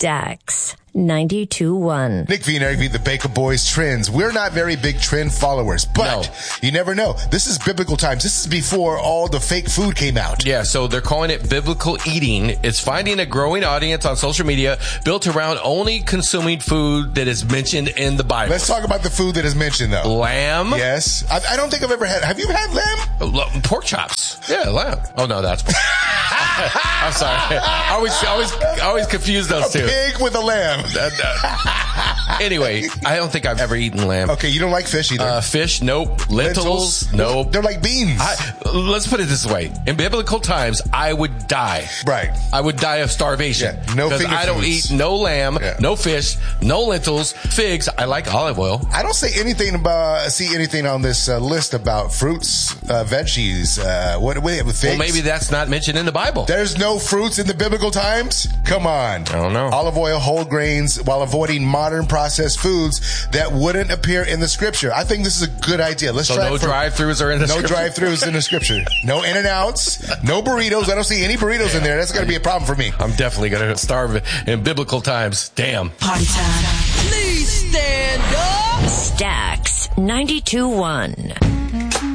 Stax 92.1. Nick V and Eric V, the Baker Boys trends. We're not very big trend followers, but you never know. This is biblical times. This is before all the fake food came out. Yeah, so they're calling it biblical eating. It's finding a growing audience on social media built around only consuming food that is mentioned in the Bible. Let's talk about the food that is mentioned, though. Lamb. Yes. I don't think I've ever had. Have you had lamb? Pork chops. Yeah, lamb. Oh, no, that's pork. I'm sorry. I always confuse those two. A pig with a lamb. Anyway, I don't think I've ever eaten lamb. Okay, you don't like fish either. Fish, nope. Lentils, nope. They're like beans. Let's put it this way. In biblical times, I would die. Right. I would die of starvation. Yeah, no finger Because I don't foods. eat no lamb, no fish, no lentils, figs. I like olive oil. I don't see anything on this list about fruits, veggies. Figs? Well, maybe that's not mentioned in the Bible. There's no fruits in the biblical times? Come on. I don't know. Olive oil, whole grains, while avoiding modern processed foods that wouldn't appear in the scripture. I think this is a good idea. Let's try drive-thrus are in the scripture? No drive-thrus in the scripture. No In-N-Outs. No burritos. I don't see any burritos in there. That's going to be a problem for me. I'm definitely going to starve in biblical times. Damn. Party time. Please stand up. Stax 92.1.